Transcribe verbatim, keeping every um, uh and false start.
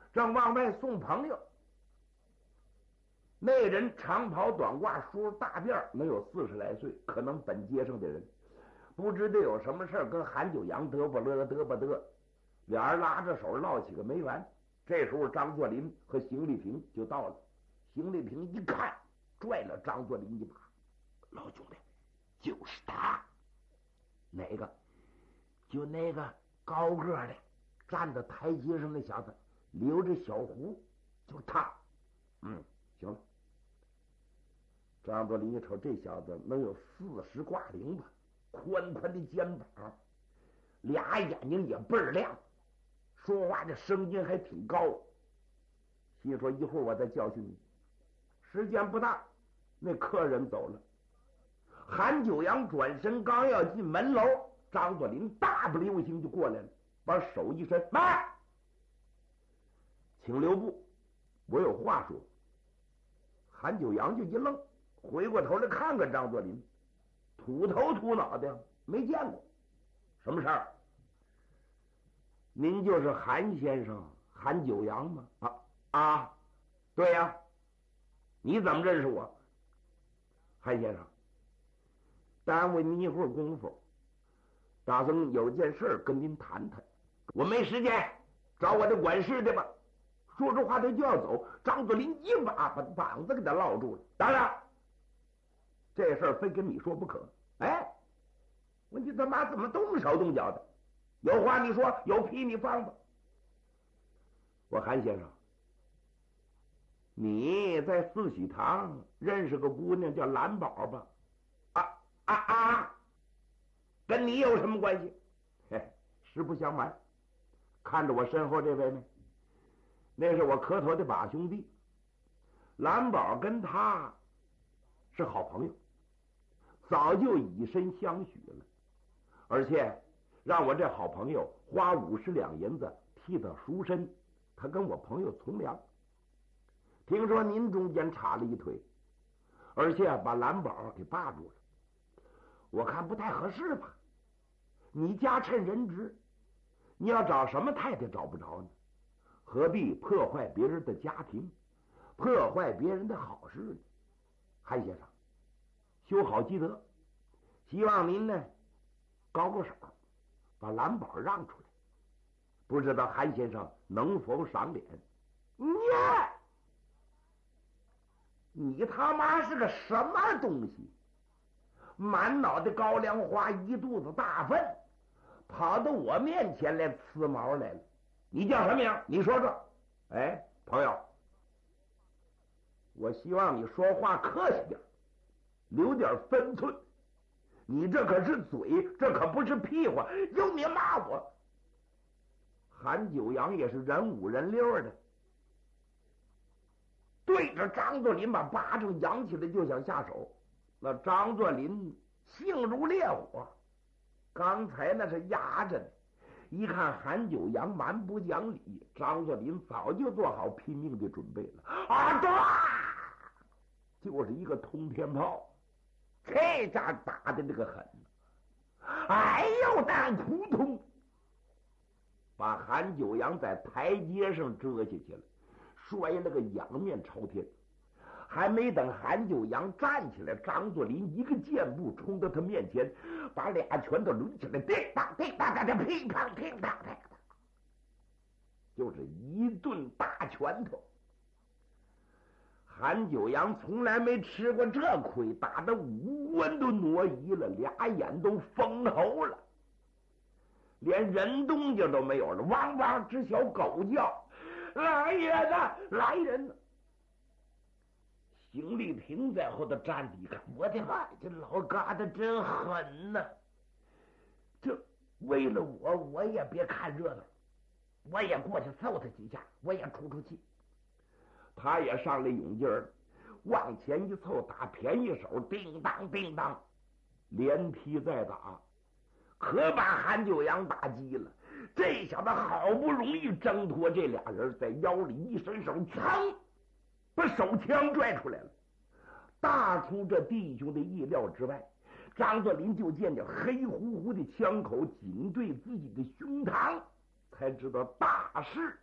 正往外送朋友。那人长袍短褂，梳大辫，能有四十来岁，可能本街上的人，不知道有什么事跟韩九阳嘚不乐嘚不嘚，俩人拉着手唠起个没完。这时候张作霖和邢立平就到了。邢立平一看，拽了张作霖一把：“老兄弟，就是他。”哪个？就那个高个的站在台阶上那小子，留着小胡，就是他。嗯，行了。张作霖一瞅，这小子能有四十挂零吧，宽宽的肩膀，俩眼睛也倍儿亮，说话这声音还挺高。心说一会儿我再教训你。时间不大，那客人走了。韩九阳转身刚要进门楼，张作霖大不溜星就过来了，把手一伸：“慢，请留步，我有话说。”韩九阳就一愣，回过头来看看张作霖，土头土脑的，没见过。什么事儿？您就是韩先生韩九阳吗？啊啊，对呀。你怎么认识我？韩先生，耽误您一会儿功夫，打算有件事跟您谈谈。我没时间，找我的管事的吧。说着话他就要走，张作霖一把把膀子给他落住了。当然，这事儿非跟你说不可。哎，我你他妈怎么动手动脚的？有话你说，有屁你放吧。我韩先生，你在四喜堂认识个姑娘叫蓝宝吧？啊啊啊！跟你有什么关系？嘿，实不相瞒，看着我身后这位没？那是我磕头的把兄弟。蓝宝跟他是好朋友，早就以身相许了，而且让我这好朋友花五十两银子替他赎身，他跟我朋友从良。听说您中间插了一腿，而且把蓝宝给霸住了，我看不太合适吧？你家趁人直，你要找什么太太找不着呢？何必破坏别人的家庭，破坏别人的好事呢？韩先生，修好积德，希望您呢高个手，把蓝宝让出来。不知道韩先生能否赏脸？你你他妈是个什么东西？满脑袋高粱花，一肚子大粪，跑到我面前来呲毛来了。你叫什么名？你说说。哎，朋友，我希望你说话客气点，留点分寸。你这可是嘴，这可不是屁话。有你骂我！韩九阳也是人五人六的，对着张作霖把巴掌扬起来就想下手。那张作霖性如烈火，刚才那是压着的，一看韩九阳蛮不讲理，张作霖早就做好拼命的准备了。啊！就是一个通天炮，这家打的这个狠，哎呦蛋扑通，把韩九阳在台阶上折下去了，摔了个仰面朝天。还没等韩九阳站起来，张作霖一个箭步冲到他面前，把俩拳头抡起来，叮当叮当当，乒乓乒乓乒乓，就是一顿大拳头。韩九阳从来没吃过这亏，打得五官都挪移了，俩眼都封喉了，连人动静都没有了，汪汪直小狗叫。来人呐，来人呐！邢立平在后头站着一看，我的妈，这老疙瘩真狠呐！这为了我，我也别看热闹，我也过去揍他几下，我也出出气。他也上来勇劲儿，往前一凑，打便宜手，叮当叮当，连踢再打，可把韩九阳打急了。这小子好不容易挣脱这俩人，在腰里一伸手，噌，把手枪拽出来了。大出这弟兄的意料之外，张作霖就见着黑乎乎的枪口紧对自己的胸膛，才知道大事